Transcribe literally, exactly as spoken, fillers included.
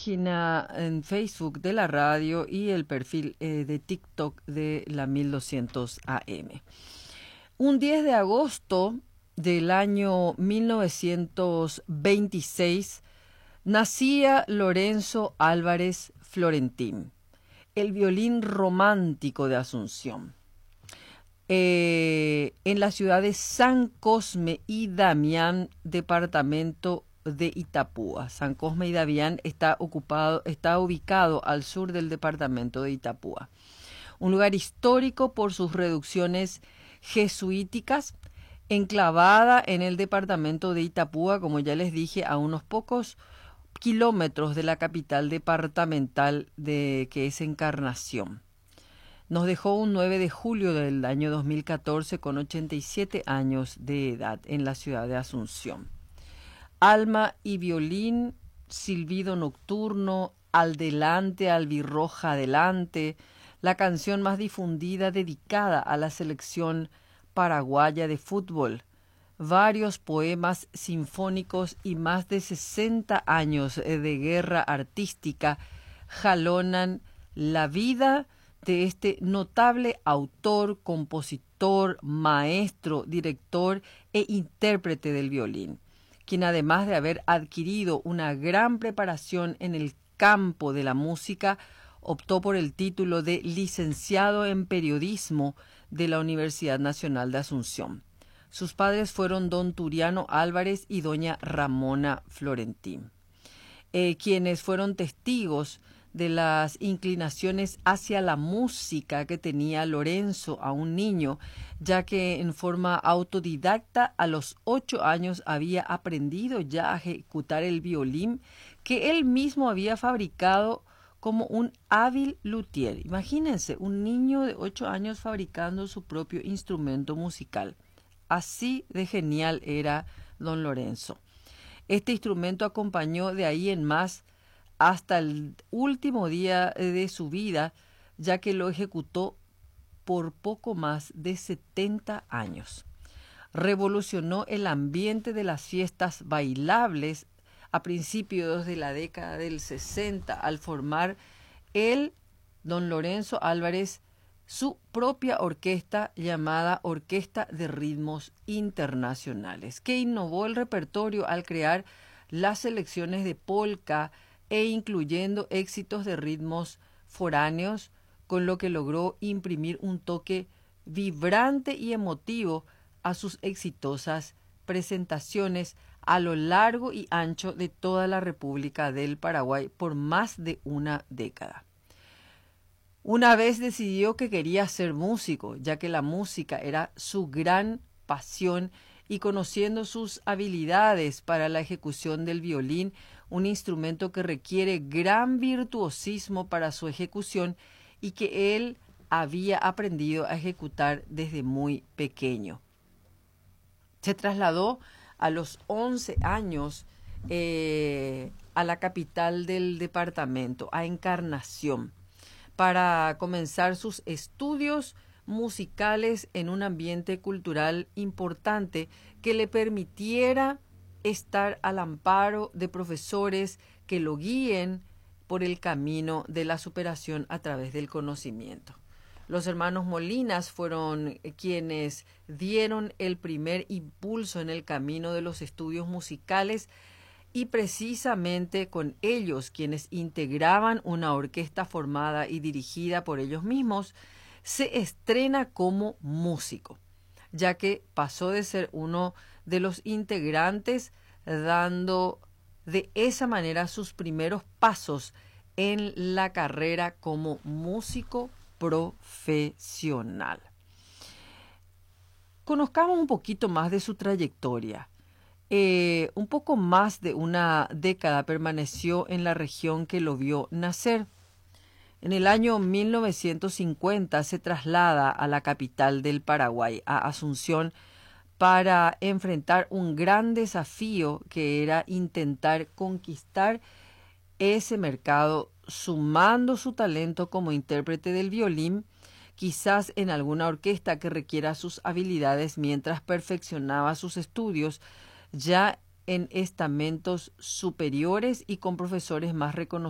página en Facebook de la radio y el perfil eh, de TikTok de la mil doscientos A M. Un diez de agosto del año mil novecientos veintiséis nacía Lorenzo Álvarez Florentín, el violín romántico de Asunción, eh, en la ciudad de San Cosme y Damián, departamento de Itapúa. San Cosme y Damián está ocupado, está ubicado al sur del departamento de Itapúa. Un lugar histórico por sus reducciones jesuíticas, enclavada en el departamento de Itapúa, como ya les dije, a unos pocos kilómetros de la capital departamental de que es Encarnación. Nos dejó un nueve de julio del año dos mil catorce con ochenta y siete años de edad en la ciudad de Asunción. Alma y violín, silbido nocturno, al delante, albirroja adelante, la canción más difundida dedicada a la selección paraguaya de fútbol, varios poemas sinfónicos y más de sesenta años de guerra artística jalonan la vida de este notable autor, compositor, maestro, director e intérprete del violín, quien además de haber adquirido una gran preparación en el campo de la música, optó por el título de licenciado en periodismo de la Universidad Nacional de Asunción. Sus padres fueron don Turiano Álvarez y doña Ramona Florentín, eh, quienes fueron testigos de las inclinaciones hacia la música que tenía Lorenzo a un niño, ya que en forma autodidacta a los ocho años había aprendido ya a ejecutar el violín que él mismo había fabricado como un hábil luthier. Imagínense, un niño de ocho años fabricando su propio instrumento musical. Así de genial era don Lorenzo. Este instrumento acompañó de ahí en más hasta el último día de su vida, ya que lo ejecutó por poco más de setenta años. Revolucionó el ambiente de las fiestas bailables a principios de la década del sesenta al formar él, don Lorenzo Álvarez, su propia orquesta llamada Orquesta de Ritmos Internacionales, que innovó el repertorio al crear las selecciones de polka e incluyendo éxitos de ritmos foráneos, con lo que logró imprimir un toque vibrante y emotivo a sus exitosas presentaciones a lo largo y ancho de toda la República del Paraguay por más de una década. Una vez decidió que quería ser músico, ya que la música era su gran pasión, y conociendo sus habilidades para la ejecución del violín, un instrumento que requiere gran virtuosismo para su ejecución y que él había aprendido a ejecutar desde muy pequeño. Se trasladó a los once años eh, a la capital del departamento, a Encarnación, para comenzar sus estudios musicales en un ambiente cultural importante que le permitiera estar al amparo de profesores que lo guíen por el camino de la superación a través del conocimiento. Los hermanos Molinas fueron quienes dieron el primer impulso en el camino de los estudios musicales y precisamente con ellos, quienes integraban una orquesta formada y dirigida por ellos mismos, se estrena como músico, ya que pasó de ser uno de los integrantes, dando de esa manera sus primeros pasos en la carrera como músico profesional. Conozcamos un poquito más de su trayectoria. Eh, un poco más de una década permaneció en la región que lo vio nacer. En el año mil novecientos cincuenta se traslada a la capital del Paraguay, a Asunción, para enfrentar un gran desafío que era intentar conquistar ese mercado, sumando su talento como intérprete del violín, quizás en alguna orquesta que requiera sus habilidades mientras perfeccionaba sus estudios ya en estamentos superiores y con profesores más reconocidos